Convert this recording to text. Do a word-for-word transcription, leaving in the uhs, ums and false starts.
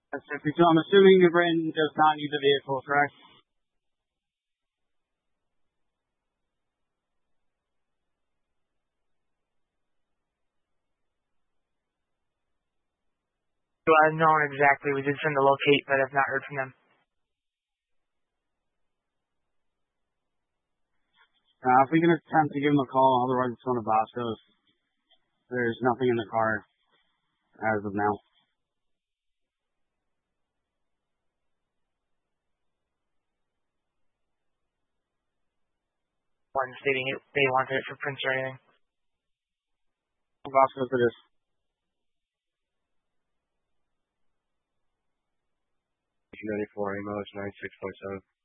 That's fifty. So I'm assuming the Brandon does not need the vehicle, correct? Uh, no, exactly. We did send the locate, but I've not heard from them. Uh, if we can attempt to give him a call, otherwise it's going to Bosco's. There's nothing in the car as of now. One stating it, they wanted it for prints or anything. Bosco's it is. ninety-four, A M O is ninety-six point seven.